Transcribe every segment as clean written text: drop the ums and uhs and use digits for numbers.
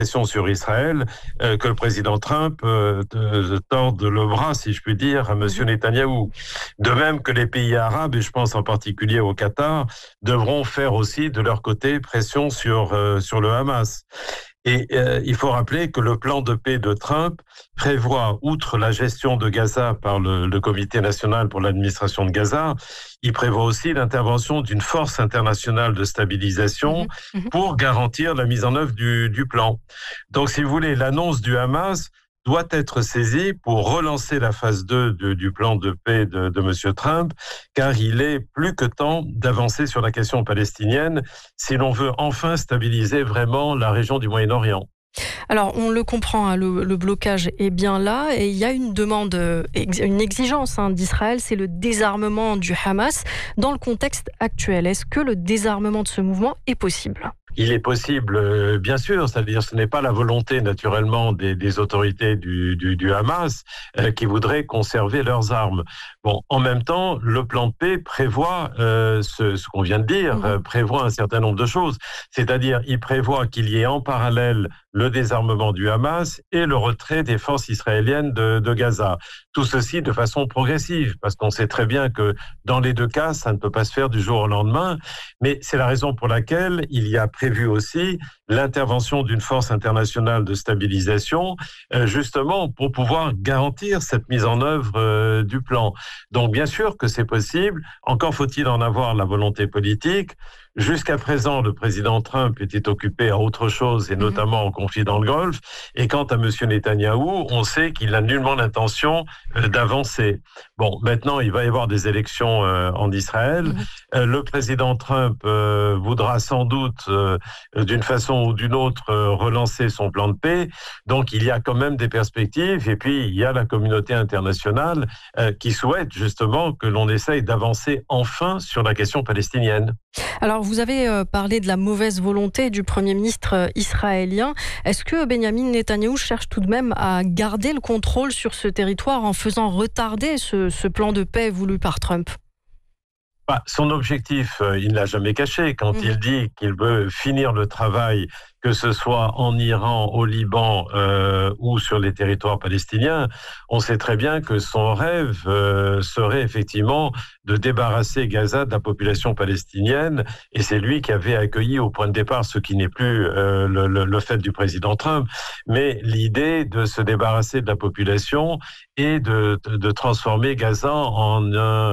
pression sur Israël, que le président Trump torde le bras, si je puis dire, à M. Netanyahou. De même que les pays arabes, et je pense en particulier au Qatar, devront faire aussi de leur côté pression sur le Hamas. Et il faut rappeler que le plan de paix de Trump prévoit, outre la gestion de Gaza par le Comité national pour l'administration de Gaza, il prévoit aussi l'intervention d'une force internationale de stabilisation pour garantir la mise en œuvre du plan. Donc, si vous voulez, l'annonce du Hamas doit être saisie pour relancer la phase 2 du plan de paix de M. Trump, car il est plus que temps d'avancer sur la question palestinienne si l'on veut enfin stabiliser vraiment la région du Moyen-Orient. Alors, on le comprend, hein, le blocage est bien là et il y a une demande, une exigence d'Israël, c'est le désarmement du Hamas. Dans le contexte actuel, est-ce que le désarmement de ce mouvement est possible ? Il est possible, bien sûr, c'est-à-dire ce n'est pas la volonté naturellement des autorités du Hamas qui voudraient conserver leurs armes. Bon, en même temps, le plan de paix prévoit ce qu'on vient de dire, prévoit un certain nombre de choses. C'est-à-dire, il prévoit qu'il y ait en parallèle le désarmement du Hamas et le retrait des forces israéliennes de Gaza. Tout ceci de façon progressive, parce qu'on sait très bien que dans les deux cas, ça ne peut pas se faire du jour au lendemain, mais c'est la raison pour laquelle il y a prévu aussi l'intervention d'une force internationale de stabilisation, justement pour pouvoir garantir cette mise en œuvre du plan. Donc bien sûr que c'est possible, encore faut-il en avoir la volonté politique. Jusqu'à présent, le président Trump était occupé à autre chose, et notamment au conflit dans le Golfe. Et quant à M. Netanyahou, on sait qu'il n'a nullement l'intention d'avancer. Bon, maintenant, il va y avoir des élections en Israël. Le président Trump voudra sans doute, d'une façon ou d'une autre, relancer son plan de paix. Donc, il y a quand même des perspectives. Et puis, il y a la communauté internationale qui souhaite justement que l'on essaye d'avancer enfin sur la question palestinienne. Alors, vous avez parlé de la mauvaise volonté du Premier ministre israélien. Est-ce que Benyamin Netanyahou cherche tout de même à garder le contrôle sur ce territoire en faisant retarder ce plan de paix voulu par Trump ? Son objectif, il ne l'a jamais caché. Quand il dit qu'il veut finir le travail, que ce soit en Iran, au Liban ou sur les territoires palestiniens, on sait très bien que son rêve serait effectivement de débarrasser Gaza de la population palestinienne, et c'est lui qui avait accueilli au point de départ, ce qui n'est plus le fait du président Trump, mais l'idée de se débarrasser de la population et de transformer Gaza en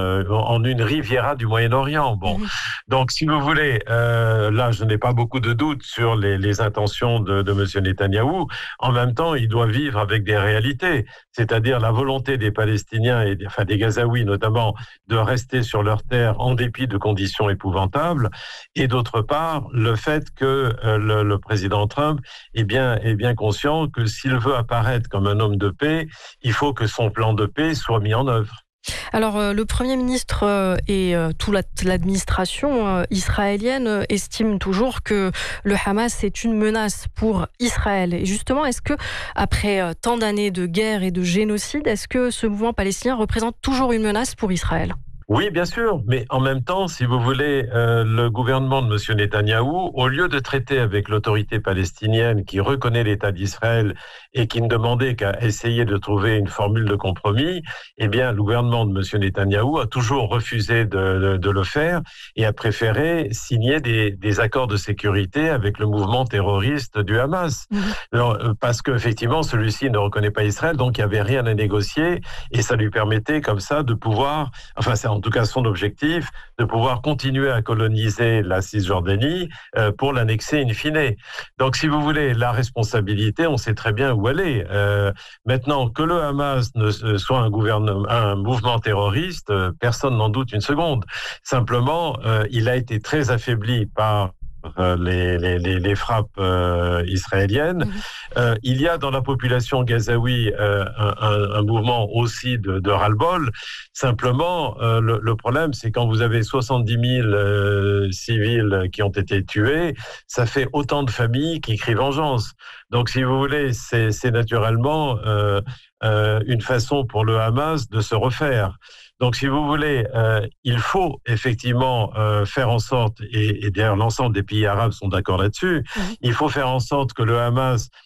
une riviera du Moyen-Orient. Bon, donc si vous voulez, là je n'ai pas beaucoup de doutes sur les intentions de M. Netanyahou. En même temps, il doit vivre avec des réalités, c'est-à-dire la volonté des Palestiniens, et enfin des Gazaouis notamment, de rester sur leur terre en dépit de conditions épouvantables, et d'autre part, le fait que le président Trump est bien conscient que s'il veut apparaître comme un homme de paix, il faut que son plan de paix soit mis en œuvre. Alors, le Premier ministre et toute l'administration israélienne estiment toujours que le Hamas est une menace pour Israël. Et justement, est-ce que, après tant d'années de guerre et de génocide, est-ce que ce mouvement palestinien représente toujours une menace pour Israël ? Oui, bien sûr, mais en même temps, si vous voulez, le gouvernement de M. Netanyahou, au lieu de traiter avec l'autorité palestinienne qui reconnaît l'État d'Israël et qui ne demandait qu'à essayer de trouver une formule de compromis, eh bien, le gouvernement de M. Netanyahou a toujours refusé de le faire et a préféré signer des accords de sécurité avec le mouvement terroriste du Hamas. Alors, parce qu'effectivement, celui-ci ne reconnaît pas Israël, donc il n'y avait rien à négocier, et ça lui permettait comme ça de pouvoir, enfin c'est en tout cas son objectif, de pouvoir continuer à coloniser la Cisjordanie pour l'annexer in fine. Donc si vous voulez, la responsabilité, on sait très bien où elle est. Maintenant, que le Hamas soit un mouvement terroriste, personne n'en doute une seconde. Simplement, il a été très affaibli par les frappes israéliennes. Il y a dans la population gazaoui un mouvement aussi de ras-le-bol. Simplement, le problème, c'est quand vous avez 70 000 civils qui ont été tués, ça fait autant de familles qui crient vengeance. Donc, si vous voulez, c'est naturellement une façon pour le Hamas de se refaire. Donc, si vous voulez, il faut effectivement faire en sorte, et d'ailleurs l'ensemble des pays arabes sont d'accord là-dessus, il faut faire en sorte que le Hamas